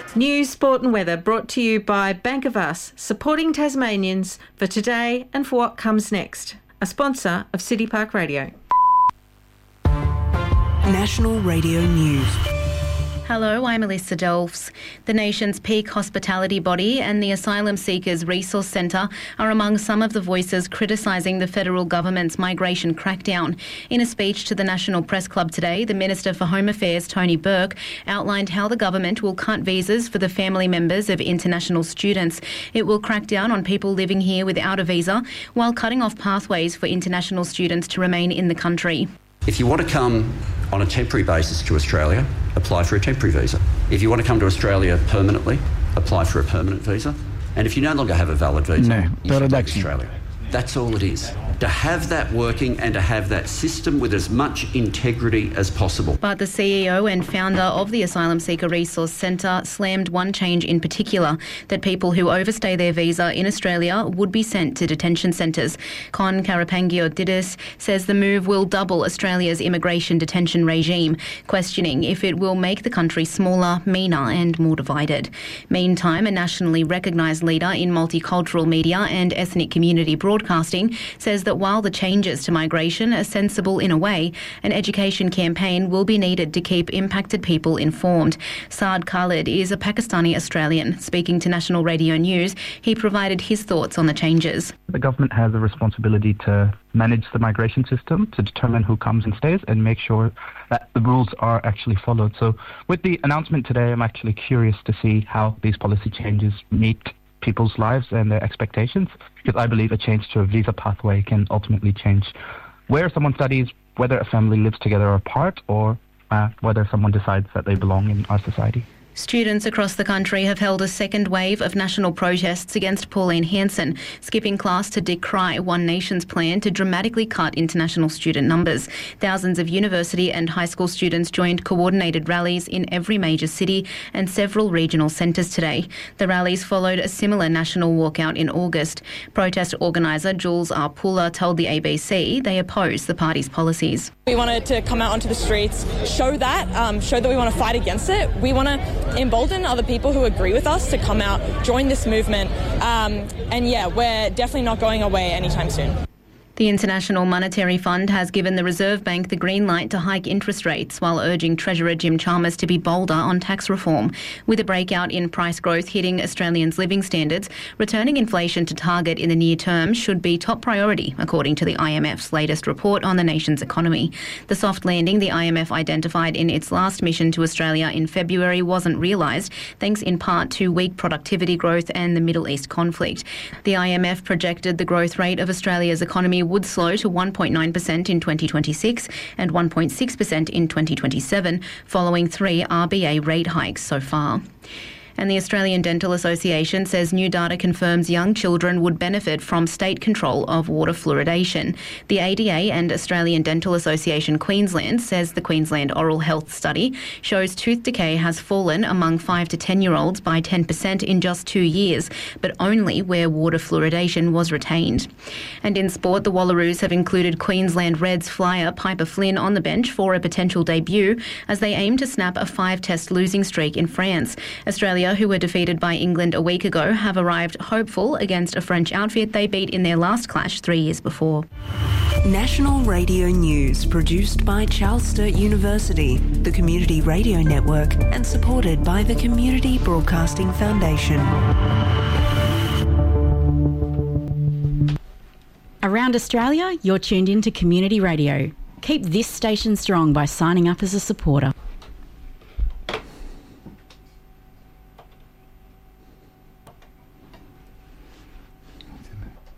News, sport and weather brought to you by Bank of Us, supporting Tasmanians for today and for what comes next. A sponsor of City Park Radio. National Radio News. Hello, I'm Alyssa Delves. The nation's peak hospitality body and the Asylum Seekers Resource Centre are among some of the voices criticising the federal government's migration crackdown. In a speech to the National Press Club today, the Minister for Home Affairs, Tony Burke, outlined how the government will cut visas for the family members of international students. It will crack down on people living here without a visa, while cutting off pathways for international students to remain in the country. If you want to come on a temporary basis to Australia, apply for a temporary visa. If you want to come to Australia permanently, apply for a permanent visa. And if you no longer have a valid visa, you should leave Australia. That's all it is. To have that working and to have that system with as much integrity as possible. But the CEO and founder of the Asylum Seeker Resource Centre slammed one change in particular, that people who overstay their visa in Australia would be sent to detention centres. Con Karapangio-Didis says the move will double Australia's immigration detention regime, questioning if it will make the country smaller, meaner and more divided. Meantime, a nationally recognised leader in multicultural media and ethnic community broadcasting says that while the changes to migration are sensible in a way, an education campaign will be needed to keep impacted people informed. Saad Khalid is a Pakistani Australian. Speaking to National Radio News, he provided his thoughts on the changes. The government has a responsibility to manage the migration system, to determine who comes and stays and make sure that the rules are actually followed. So with the announcement today, I'm actually curious to see how these policy changes meet people's lives and their expectations, because I believe a change to a visa pathway can ultimately change where someone studies, whether a family lives together or apart, or whether someone decides that they belong in our society. Students across the country have held a second wave of national protests against Pauline Hanson, skipping class to decry One Nation's plan to dramatically cut international student numbers. Thousands of university and high school students joined coordinated rallies in every major city and several regional centres today. The rallies followed a similar national walkout in August. Protest organiser Jules R. Pula told the ABC they oppose the party's policies. We wanted to come out onto the streets, show that we want to fight against it. We want to embolden other people who agree with us to come out, join this movement, we're definitely not going away anytime soon. The International Monetary Fund has given the Reserve Bank the green light to hike interest rates while urging Treasurer Jim Chalmers to be bolder on tax reform. With a breakout in price growth hitting Australians' living standards, returning inflation to target in the near term should be top priority, according to the IMF's latest report on the nation's economy. The soft landing the IMF identified in its last mission to Australia in February wasn't realised, thanks in part to weak productivity growth and the Middle East conflict. The IMF projected the growth rate of Australia's economy would slow to 1.9% in 2026 and 1.6% in 2027, following 3 RBA rate hikes so far. And the Australian Dental Association says new data confirms young children would benefit from state control of water fluoridation. The ADA and Australian Dental Association Queensland says the Queensland Oral Health Study shows tooth decay has fallen among 5 to 10-year-olds by 10% in just 2 years, but only where water fluoridation was retained. And in sport, the Wallaroos have included Queensland Reds flyer Piper Flynn on the bench for a potential debut as they aim to snap a 5-test losing streak in France. Australia, who were defeated by England a week ago, have arrived hopeful against a French outfit they beat in their last clash 3 years before. National Radio News, produced by Charles Sturt University, the Community Radio Network, and supported by the Community Broadcasting Foundation. Around Australia, you're tuned in to Community Radio. Keep this station strong by signing up as a supporter.